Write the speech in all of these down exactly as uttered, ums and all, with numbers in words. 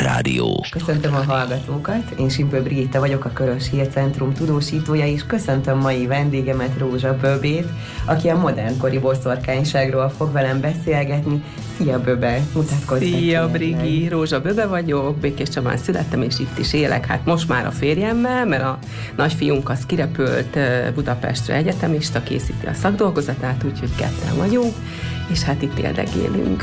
Rádió. Köszöntöm a hallgatókat, én Simpő Brigitta vagyok, a Körös Hírcentrum tudósítója, és köszöntöm mai vendégemet, Rózsa Böbét, aki a modernkori boszorkányságról fog velem beszélgetni. Szia Böbe, mutatkozz meg. Szia Brigi, Rózsa Böbe vagyok, Békéscsabán születtem, és itt is élek, hát most már a férjemmel, mert a nagyfiunk az kirepült Budapestre, egyetemista, készíti a szakdolgozatát, úgyhogy ketten vagyunk, és hát itt éldegélünk.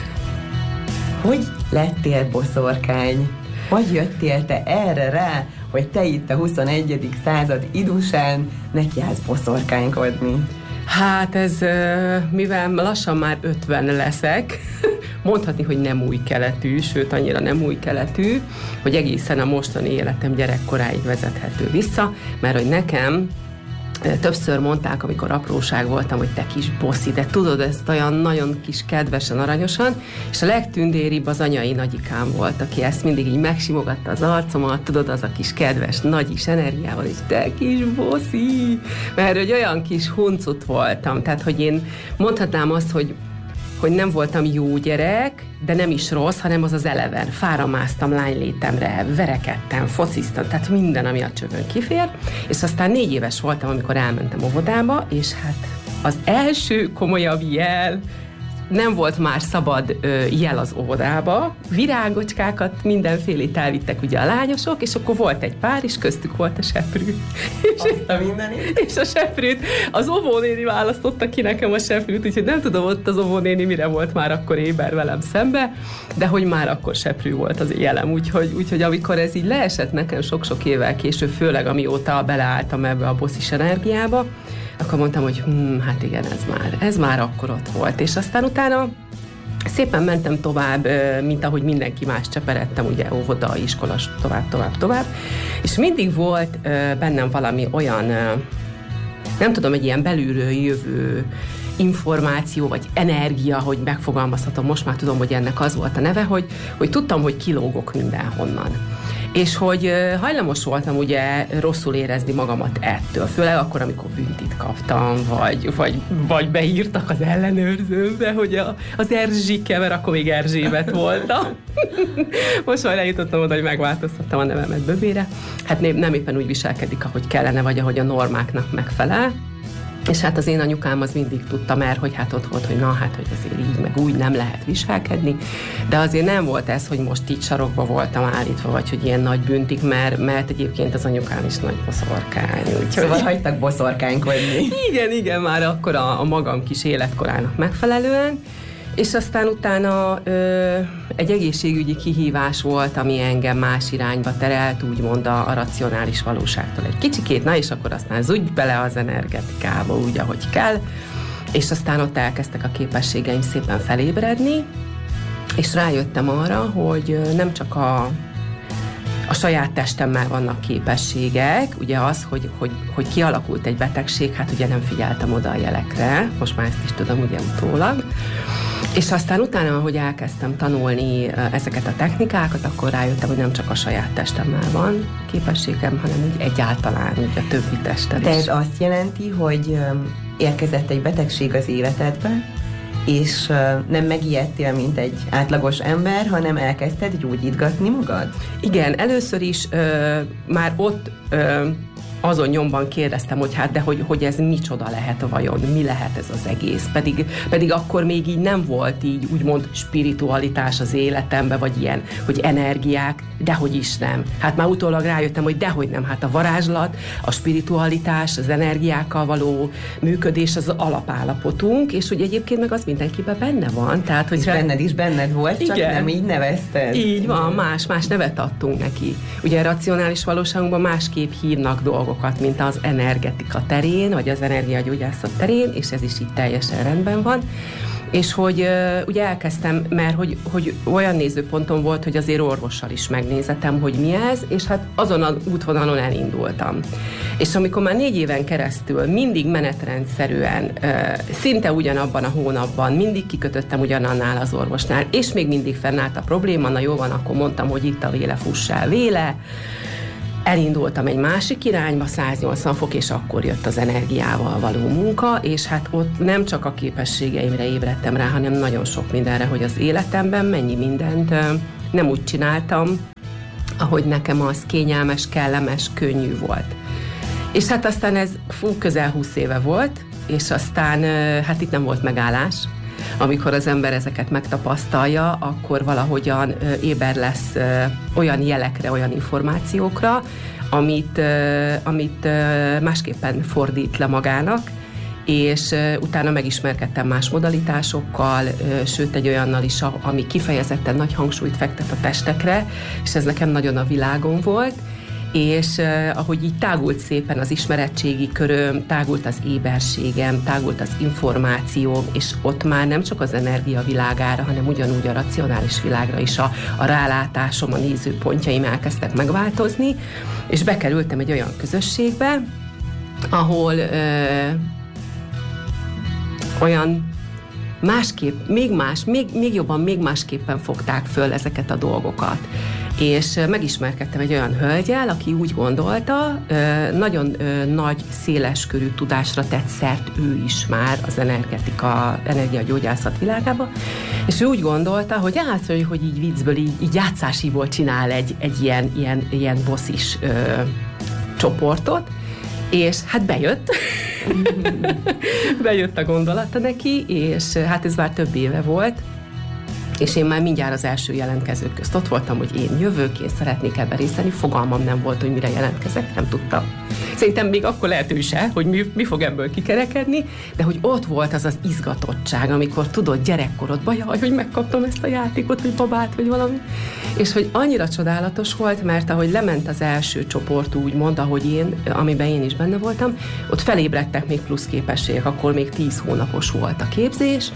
Hogy lettél boszorkány? Hogy jöttél te erre rá, hogy te itt a huszonegyedik század idusán nekiállsz boszorkánykodni? Hát ez, mivel lassan már ötven leszek, mondhatni, hogy nem új keletű, sőt annyira nem új keletű, hogy egészen a mostani életem gyerekkoráig vezethető vissza, mert hogy nekem többször mondták, amikor apróság voltam, hogy te kis bosszi, de tudod, ezt olyan nagyon kis kedvesen, aranyosan, és a legtündéribb az anyai nagyikám volt, aki ezt mindig így megsimogatta az arcomat, tudod, az a kis kedves, nagy is energiával, és te kis bosszi, mert hogy olyan kis huncut voltam, tehát hogy én mondhatnám azt, hogy hogy nem voltam jó gyerek, de nem is rossz, hanem az az eleven. Fára másztam lánylétemre, verekedtem, fociztam, tehát minden, ami a csövön kifér, és aztán négy éves voltam, amikor elmentem óvodába, és hát az első komolyabb jel, nem volt már szabad ö, jel az óvodába, virágocskákat, mindenfélét elvittek ugye a lányosok, és akkor volt egy pár, és köztük volt a seprű. Azt a mindenit? És a seprűt, az óvónéni választotta ki nekem a seprűt, úgyhogy nem tudom, ott az óvónéni mire volt már akkor éber velem szembe, de hogy már akkor seprű volt az jelem, úgyhogy, úgyhogy amikor ez így leesett nekem sok-sok évvel később, főleg amióta beleálltam ebbe a bosszis energiába, akkor mondtam, hogy hm, hát igen, ez már, ez már akkor ott volt. És aztán utána szépen mentem tovább, mint ahogy mindenki más, cseperedtem, ugye óvoda, iskola, tovább, tovább, tovább. És mindig volt bennem valami olyan, nem tudom, egy ilyen belülről jövő információ, vagy energia, hogy megfogalmazhatom, most már tudom, hogy ennek az volt a neve, hogy, hogy tudtam, hogy kilógok mindenhonnan. És hogy hajlamos voltam ugye rosszul érezni magamat ettől, főleg akkor, amikor büntit kaptam, vagy, vagy, vagy beírtak az ellenőrzőmbe, hogy a, az Erzsike, mert akkor még Erzsébet voltam. Most már eljutottam oda, hogy megváltoztattam a nevemet Böbére. Hát nem éppen úgy viselkedik, ahogy kellene, vagy ahogy a normáknak megfelel. És hát az én anyukám az mindig tudta, mert hogy hát ott volt, hogy na hát, hogy azért így, meg úgy nem lehet viselkedni, de azért nem volt ez, hogy most így sarokba voltam állítva, vagy hogy ilyen nagy büntik, mert, mert egyébként az anyukám is nagy boszorkány. Úgyhogy... Szóval hagytak boszorkánykodni. Igen, igen, már akkor a, a magam kis életkorának megfelelően, és aztán utána ö, egy egészségügyi kihívás volt, ami engem más irányba terelt, úgymond a, a racionális valóságtól egy kicsikét, na és akkor aztán zúgy bele az energetikába úgy, ahogy kell, és aztán ott elkezdtek a képességeim szépen felébredni, és rájöttem arra, hogy nem csak a A saját testemmel vannak képességek, ugye az, hogy, hogy, hogy kialakult egy betegség, hát ugye nem figyeltem oda a jelekre, most már ezt is tudom ugye utólag, és aztán utána, ahogy elkezdtem tanulni ezeket a technikákat, akkor rájöttem, hogy nem csak a saját testemmel van képességem, hanem úgy egyáltalán úgy a többi testtel is. De ez azt jelenti, hogy érkezett egy betegség az életedbe, és uh, nem megijedtél, mint egy átlagos ember, hanem elkezdted gyógyítgatni magad? Igen, először is uh, már ott uh, azon nyomban kérdeztem, hogy hát de hogy, hogy ez micsoda lehet vajon, mi lehet ez az egész, pedig, pedig akkor még így nem volt így úgymond spiritualitás az életemben, vagy ilyen, hogy energiák, dehogy is nem. Hát már utólag rájöttem, hogy dehogy nem, hát a varázslat, a spiritualitás, az energiákkal való működés az alapállapotunk, és hogy egyébként meg az mindenkiben benne van. Tehát, hogy és rá... benned is benned volt, igen. Csak nem így nevezted. Így van, más, más nevet adtunk neki. Ugye a racionális valóságunkban másképp hívnak dolgokat, mint az energetika terén, vagy az energiagyógyászat terén, és ez is így teljesen rendben van. És hogy uh, ugye elkezdtem, mert hogy, hogy olyan nézőponton volt, hogy azért orvossal is megnézetem, hogy mi ez, és hát azon az útvonalon elindultam. És amikor már négy éven keresztül mindig menetrendszerűen, uh, szinte ugyanabban a hónapban, mindig kikötöttem ugyanannál az orvosnál, és még mindig fennállt a probléma, na jó van, akkor mondtam, hogy itt a véle, fuss el véle, elindultam egy másik irányba, száznyolcvan fok, és akkor jött az energiával való munka, és hát ott nem csak a képességeimre ébredtem rá, hanem nagyon sok mindenre, hogy az életemben mennyi mindent nem úgy csináltam, ahogy nekem az kényelmes, kellemes, könnyű volt. És hát aztán ez fú, közel húsz éve volt, és aztán hát itt nem volt megállás. Amikor az ember ezeket megtapasztalja, akkor valahogyan éber lesz olyan jelekre, olyan információkra, amit, amit másképpen fordít le magának, és utána megismerkedtem más modalitásokkal, sőt egy olyannal is, ami kifejezetten nagy hangsúlyt fektet a testekre, és ez nekem nagyon a világon volt, és eh, ahogy így tágult szépen az ismeretségi köröm, tágult az éberségem, tágult az információm, és ott már nem csak az energia világára, hanem ugyanúgy a racionális világra is a, a rálátásom, a nézőpontjaim elkezdtek megváltozni, és bekerültem egy olyan közösségbe, ahol eh, olyan másképp, még más, még, még jobban, még másképpen fogták föl ezeket a dolgokat. És megismerkedtem egy olyan hölgyel, aki úgy gondolta, nagyon nagy, széleskörű tudásra tett szert ő is már az energetika, energiagyógyászat világába, és ő úgy gondolta, hogy hát, hogy így viccből, így, így játszásiból csinál egy, egy ilyen, ilyen, ilyen bosszis ö, csoportot, és hát bejött, bejött a gondolata neki, és hát ez már több éve volt, és én már mindjárt az első jelentkezők közt ott voltam, hogy én jövök, én szeretnék ebben részt venni, fogalmam nem volt, hogy mire jelentkezek, nem tudtam. Szerintem még akkor lehet ő se, hogy mi, mi fog ebből kikerekedni, de hogy ott volt az az izgatottság, amikor tudod gyerekkorodban, jaj, hogy megkaptam ezt a játékot, vagy babát, vagy valami. És hogy annyira csodálatos volt, mert ahogy lement az első csoport úgymond, ahogy én, amiben én is benne voltam, ott felébredtek még plusz képességek, akkor még tíz hónapos volt a képzés,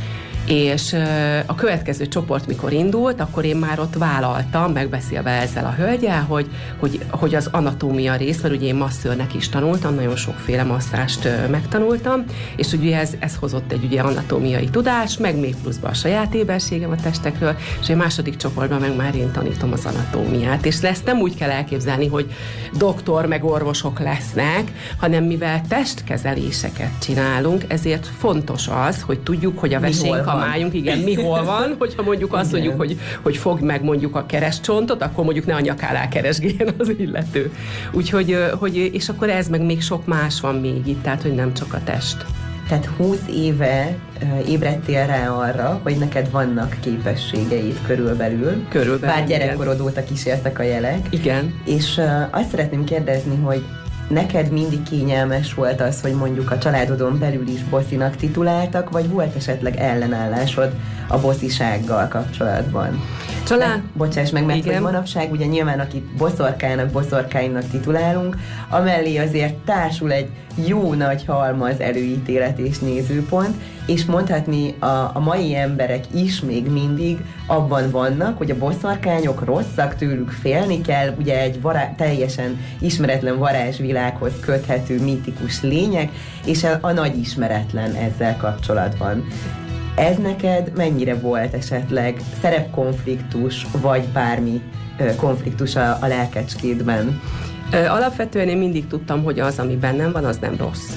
és a következő csoport, mikor indult, akkor én már ott vállaltam, megbeszélve ezzel a hölgyel, hogy, hogy, hogy az anatómia rész, mert ugye én masszőrnek is tanultam, nagyon sokféle masszást megtanultam, és ugye ez, ez hozott egy ugye anatómiai tudás, meg még pluszban a saját éberségem a testekről, és a második csoportban meg már én tanítom az anatómiát, és ezt nem úgy kell elképzelni, hogy doktor meg orvosok lesznek, hanem mivel testkezeléseket csinálunk, ezért fontos az, hogy tudjuk, hogy a vesénk májunk, igen, mi hol van, hogyha mondjuk azt mondjuk, hogy, hogy fogd meg mondjuk a kerescsontot, akkor mondjuk ne a nyakán alá keresgéljen az illető. Úgyhogy, hogy, és akkor ez meg még sok más van még itt, tehát, hogy nem csak a test. Tehát húsz éve ébredtél rá arra, hogy neked vannak képességeid körülbelül. Körülbelül, bár gyerekkorod óta kísértek a jelek. Igen. És uh, azt szeretném kérdezni, hogy neked mindig kényelmes volt az, hogy mondjuk a családodon belül is bosszinak tituláltak, vagy volt esetleg ellenállásod a bosszisággal kapcsolatban? Család... De, bocsáss meg, mert hogy manapság ugye nyilván akit bosszorkának, bosszorkánynak titulálunk, amellé azért társul egy jó nagy halmaz előítélet és nézőpont, és mondhatni a, a mai emberek is még mindig abban vannak, hogy a bosszorkányok rosszak, tőlük félni kell, ugye egy vará- teljesen ismeretlen varázsvilághoz köthető mítikus lények, és a, a nagy ismeretlen ezzel kapcsolatban. Ez neked mennyire volt esetleg szerepkonfliktus, vagy bármi ö, konfliktus a, a lelkecskédben? Alapvetően én mindig tudtam, hogy az, ami bennem van, az nem rossz.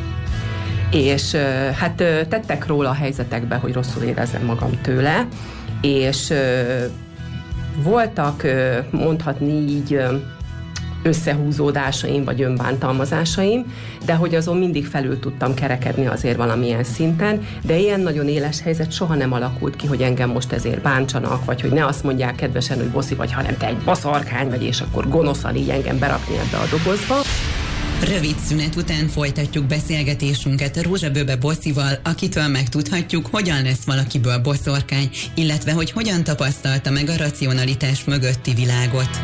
És hát tettek róla a helyzetekbe, hogy rosszul érezzem magam tőle, és voltak, mondhatni így, összehúzódásaim, vagy önbántalmazásaim, de hogy azon mindig felül tudtam kerekedni azért valamilyen szinten, de ilyen nagyon éles helyzet soha nem alakult ki, hogy engem most ezért bántsanak, vagy hogy ne azt mondják kedvesen, hogy bosszi vagy, hanem te egy baszarkány vagy, és akkor gonoszan így engem berakni ebbe a dobozba. Rövid szünet után folytatjuk beszélgetésünket Rózsa Böbe bosszival, akitől megtudhatjuk, hogyan lesz valakiből bosszorkány, illetve hogy hogyan tapasztalta meg a racionalitás mögötti világot.